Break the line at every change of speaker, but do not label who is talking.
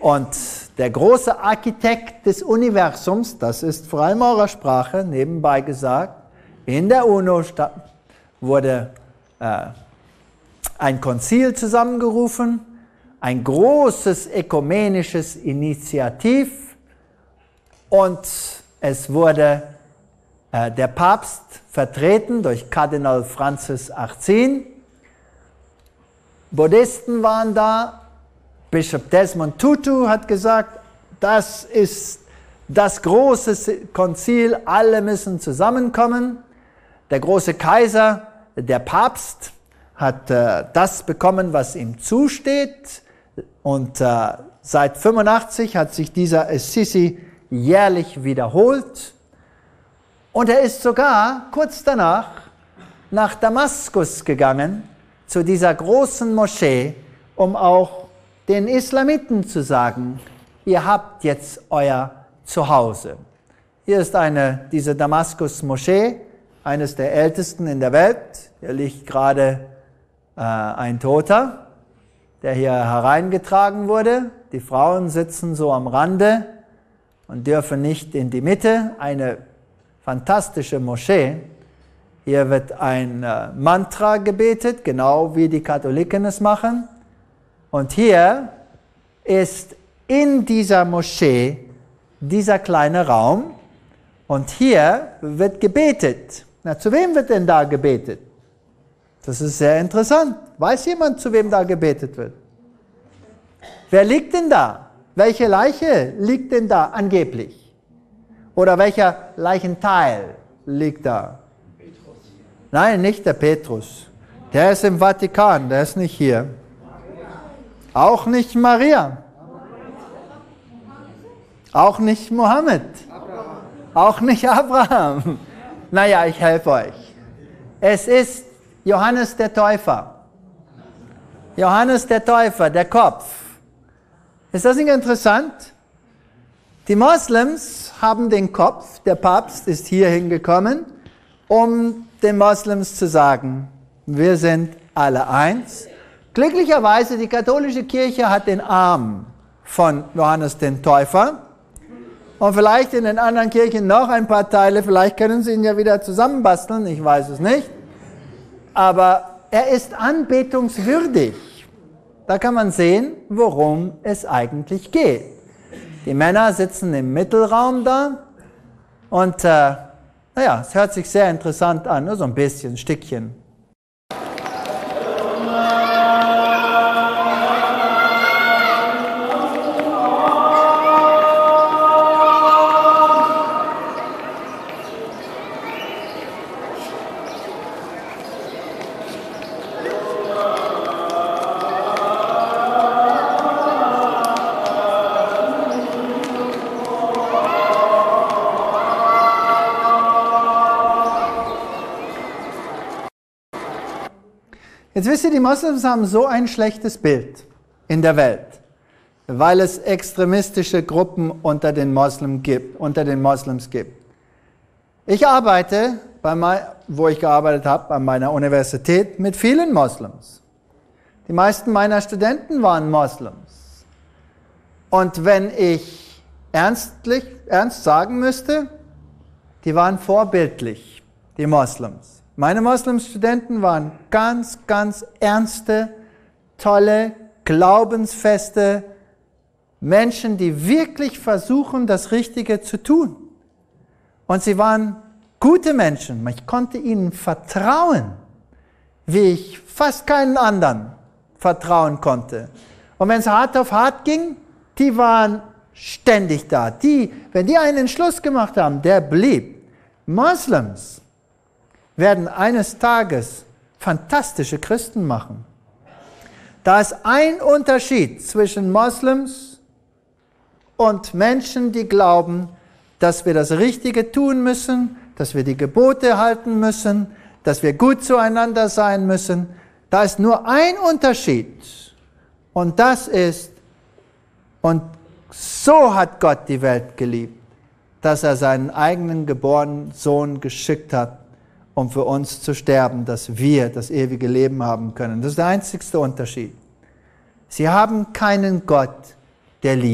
Und der große Architekt des Universums, das ist Freimaurarsprache, nebenbei gesagt, in der UNO wurde ein Konzil zusammengerufen, ein großes ökumenisches Initiativ, und es wurde der Papst vertreten durch Kardinal Francis Arzin. Buddhisten waren da. Bischof Desmond Tutu hat gesagt, das ist das große Konzil, alle müssen zusammenkommen. Der große Kaiser, der Papst, hat das bekommen, was ihm zusteht. Und seit 85 hat sich dieser Assisi jährlich wiederholt. Und er ist sogar kurz danach nach Damaskus gegangen, zu dieser großen Moschee, um auch den Islamiten zu sagen, ihr habt jetzt euer Zuhause. Hier ist diese Damaskus-Moschee, eines der ältesten in der Welt. Hier liegt gerade ein Toter, der hier hereingetragen wurde. Die Frauen sitzen so am Rande und dürfen nicht in die Mitte. Eine fantastische Moschee. Hier wird ein Mantra gebetet, genau wie die Katholiken es machen. Und hier ist in dieser Moschee dieser kleine Raum. Und hier wird gebetet. Na, zu wem wird denn da gebetet? Das ist sehr interessant. Weiß jemand, zu wem da gebetet wird? Wer liegt denn da? Welche Leiche liegt denn da angeblich? Oder welcher Leichenteil liegt da? Petrus. Nein, nicht der Petrus. Der ist im Vatikan, der ist nicht hier. Auch nicht Maria. Auch nicht Mohammed. Auch nicht Abraham. Naja, ich helfe euch. Es ist Johannes der Täufer. Johannes der Täufer, der Kopf. Ist das nicht interessant? Die Moslems haben den Kopf, der Papst ist hier hingekommen, um den Moslems zu sagen, wir sind alle eins. Glücklicherweise, die katholische Kirche hat den Arm von Johannes den Täufer. Und vielleicht in den anderen Kirchen noch ein paar Teile, vielleicht können sie ihn ja wieder zusammenbasteln, ich weiß es nicht. Aber er ist anbetungswürdig. Da kann man sehen, worum es eigentlich geht. Die Männer sitzen im Mittelraum da und naja, es hört sich sehr interessant an, nur so ein bisschen, ein Stückchen. Jetzt wisst ihr, die Moslems haben so ein schlechtes Bild in der Welt, weil es extremistische Gruppen unter den Moslems gibt. Ich arbeite, wo ich gearbeitet habe, an meiner Universität, mit vielen Moslems. Die meisten meiner Studenten waren Moslems. Und wenn ich ernst sagen müsste, die waren vorbildlich, die Moslems. Meine Moslemstudenten waren ganz, ganz ernste, tolle, glaubensfeste Menschen, die wirklich versuchen, das Richtige zu tun. Und sie waren gute Menschen. Ich konnte ihnen vertrauen, wie ich fast keinen anderen vertrauen konnte. Und wenn es hart auf hart ging, die waren ständig da. Wenn die einen Entschluss gemacht haben, der blieb. Moslems werden eines Tages fantastische Christen machen. Da ist ein Unterschied zwischen Moslems und Menschen, die glauben, dass wir das Richtige tun müssen, dass wir die Gebote halten müssen, dass wir gut zueinander sein müssen. Da ist nur ein Unterschied. Und das ist, und so hat Gott die Welt geliebt, dass er seinen eigenen geborenen Sohn geschickt hat, um für uns zu sterben, dass wir das ewige Leben haben können. Das ist der einzigste Unterschied. Sie haben keinen Gott, der liebt.